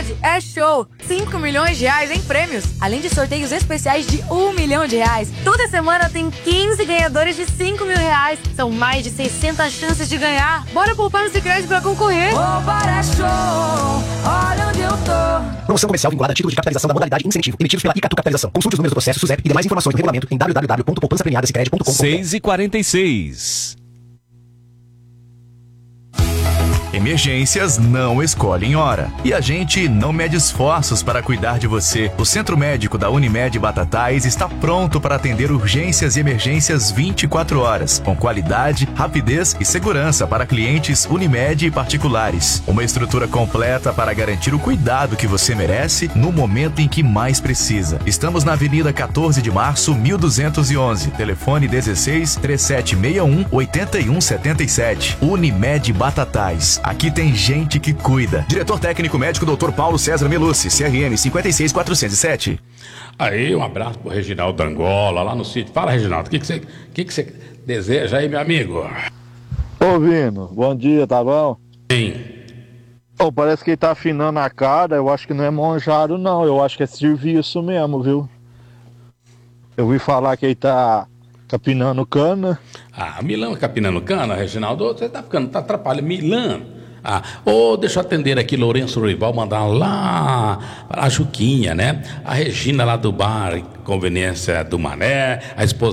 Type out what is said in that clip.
Sicredi é show! 5 milhões de reais em prêmios, além de sorteios especiais de R$1 milhão. Toda semana tem 15 ganhadores de R$5 mil. São mais de 600 chances de ganhar. Bora poupar no Sicredi pra concorrer. Poupar é show, olha onde eu tô. Promoção comercial vinculada a título de capitalização da modalidade incentivo, emitidos pela Icatu Capitalização. Consulte os números do processo SUSEP e demais informações do regulamento em www.poupançapremiadasicredi.com.br. 6h46. Emergências não escolhem hora. E a gente não mede esforços para cuidar de você. O Centro Médico da Unimed Batatais está pronto para atender urgências e emergências 24 horas, com qualidade, rapidez e segurança para clientes Unimed e particulares. Uma estrutura completa para garantir o cuidado que você merece no momento em que mais precisa. Estamos na Avenida 14 de Março, 1211. Telefone 16 3761 8177. Unimed Batatais. Aqui tem gente que cuida. Diretor técnico médico Dr. Paulo César Melucci, CRM 56407. Aí, um abraço pro Reginaldo Angola, lá no sítio. Fala, Reginaldo, o que você deseja aí, meu amigo? Ô, Vino, bom dia, tá bom? Sim. Oh, parece que ele tá afinando a cara, eu acho que não é monjaro não, eu acho que é serviço mesmo, viu? Eu ouvi falar que ele tá capinando cana. Ah, Milão capinando cana, Reginaldo, você tá atrapalhando, Milão. Deixa eu atender aqui, Lourenço Rival, mandar lá a Juquinha, né? A Regina lá do bar, conveniência do Mané, a esposa